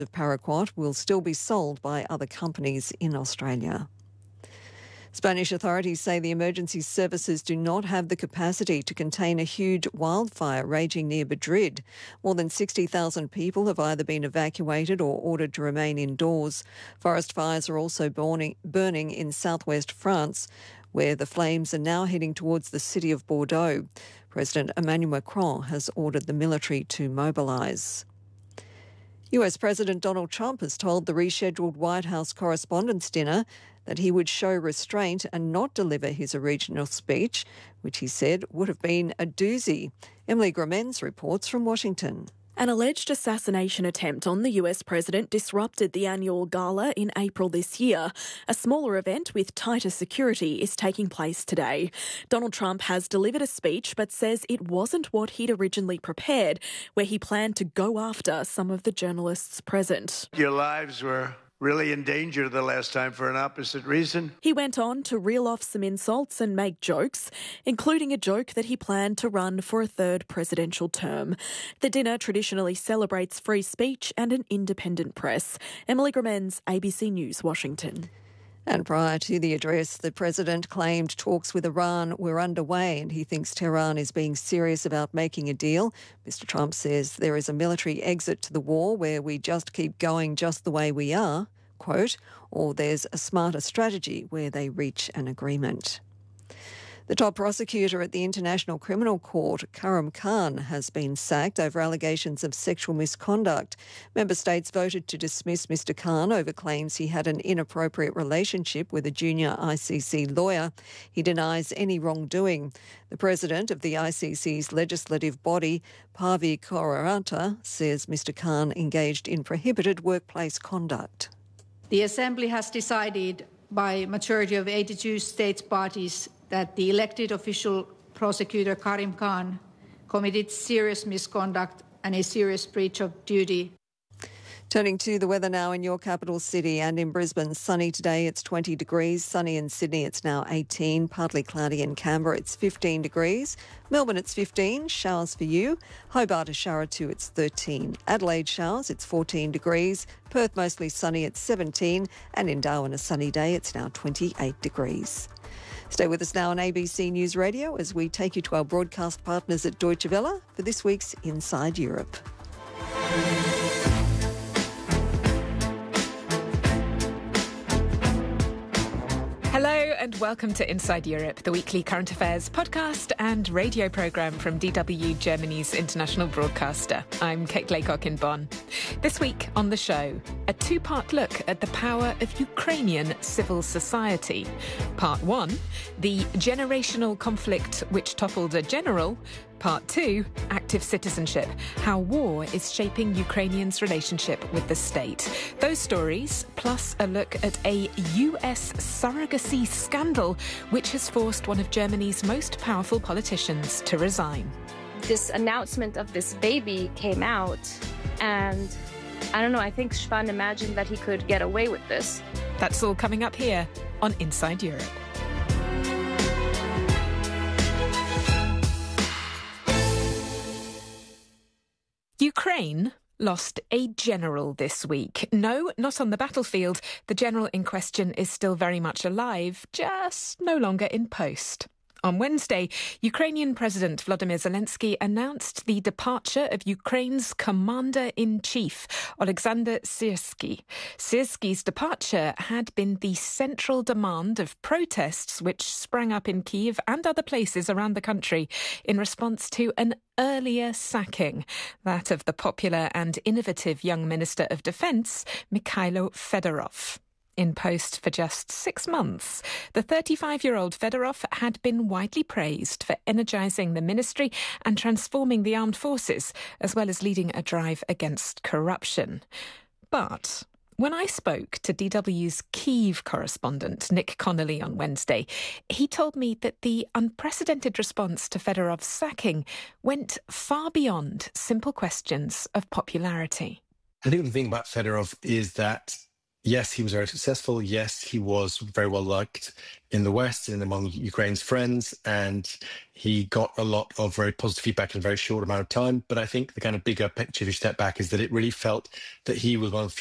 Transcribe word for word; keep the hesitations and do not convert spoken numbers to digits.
of paraquat will still be sold by other companies in Australia. Spanish authorities say the emergency services do not have the capacity to contain a huge wildfire raging near Madrid. More than sixty thousand people have either been evacuated or ordered to remain indoors. Forest fires are also burning in southwest France, where the flames are now heading towards the city of Bordeaux. President Emmanuel Macron has ordered the military to mobilise. U S President Donald Trump has told the rescheduled White House Correspondents' Dinner that he would show restraint and not deliver his original speech, which he said would have been a doozy. Emily Gramenz reports from Washington. An alleged assassination attempt on the U S president disrupted the annual gala in April this year. A smaller event with tighter security is taking place today. Donald Trump has delivered a speech but says it wasn't what he'd originally prepared, where he planned to go after some of the journalists present. Your lives were really in danger the last time for an opposite reason. He went on to reel off some insults and make jokes, including a joke that he planned to run for a third presidential term. The dinner traditionally celebrates free speech and an independent press. Emily Gramenz, A B C News, Washington. And prior to the address, the president claimed talks with Iran were underway and he thinks Tehran is being serious about making a deal. Mister Trump says there is a military exit to the war where we just keep going just the way we are, quote, or there's a smarter strategy where they reach an agreement. The top prosecutor at the International Criminal Court, Karim Khan, has been sacked over allegations of sexual misconduct. Member states voted to dismiss Mister Khan over claims he had an inappropriate relationship with a junior I C C lawyer. He denies any wrongdoing. The president of the I C C's legislative body, Parvi Koraranta, says Mister Khan engaged in prohibited workplace conduct. The Assembly has decided by a majority of eighty-two states parties that the elected official prosecutor Karim Khan committed serious misconduct and a serious breach of duty. Turning to the weather now in your capital city and in Brisbane. Sunny today, it's twenty degrees. Sunny in Sydney, it's now eighteen. Partly cloudy in Canberra, it's fifteen degrees. Melbourne, it's fifteen. Showers for you. Hobart, a shower or two, it's thirteen. Adelaide, showers, it's fourteen degrees. Perth, mostly sunny, it's seventeen. And in Darwin, a sunny day, it's now twenty-eight degrees. Stay with us now on A B C News Radio as we take you to our broadcast partners at Deutsche Welle for this week's Inside Europe. Hello and welcome to Inside Europe, the weekly current affairs podcast and radio programme from D W, Germany's international broadcaster. I'm Kate Laycock in Bonn. This week on the show, a two-part look at the power of Ukrainian civil society. Part one, the generational conflict which toppled a general. Part two, active citizenship, how war is shaping Ukrainians' relationship with the state. Those stories, plus a look at a U S surrogacy scandal, which has forced one of Germany's most powerful politicians to resign. This announcement of this baby came out, and I don't know, I think Schwan imagined that he could get away with this. That's all coming up here on Inside Europe. Ukraine lost a general this week. No, not on the battlefield. The general in question is still very much alive, just no longer in post. On Wednesday, Ukrainian President Volodymyr Zelensky announced the departure of Ukraine's Commander-in-Chief, Oleksandr Syrsky. Syrsky's departure had been the central demand of protests which sprang up in Kyiv and other places around the country in response to an earlier sacking, that of the popular and innovative young Minister of Defence, Mikhailo Fedorov. In post for just six months, the thirty-five-year-old Fedorov had been widely praised for energising the ministry and transforming the armed forces, as well as leading a drive against corruption. But when I spoke to D W's Kyiv correspondent, Nick Connolly, on Wednesday, he told me that the unprecedented response to Fedorov's sacking went far beyond simple questions of popularity. I think the thing about Fedorov is that yes, he was very successful. Yes, he was very well liked in the West and among Ukraine's friends. And he got a lot of very positive feedback in a very short amount of time. But I think the kind of bigger picture, if you step back, is that it really felt that he was one of the